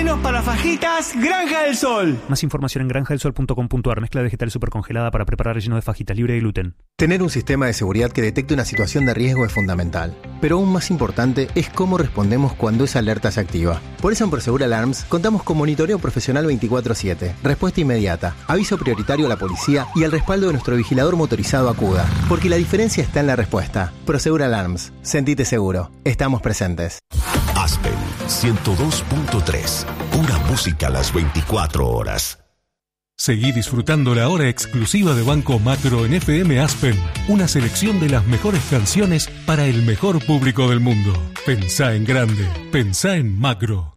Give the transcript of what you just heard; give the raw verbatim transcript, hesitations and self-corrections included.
Rellenos para fajitas Granja del Sol. Más información en granja del sol punto com punto a r. Mezcla vegetal supercongelada para preparar relleno de fajitas libre de gluten. Tener un sistema de seguridad que detecte una situación de riesgo es fundamental. Pero aún más importante es cómo respondemos cuando esa alerta se activa. Por eso en Prosegur Alarms contamos con monitoreo profesional veinticuatro siete, respuesta inmediata, aviso prioritario a la policía y el respaldo de nuestro vigilador motorizado Acuda. Porque la diferencia está en la respuesta. Prosegur Alarms. Sentite seguro. Estamos presentes. Aspen ciento dos punto tres. Pura música a las veinticuatro horas. Seguí disfrutando la hora exclusiva de Banco Macro en F M Aspen. Una selección de las mejores canciones para el mejor público del mundo. Pensá en grande. Pensá en Macro.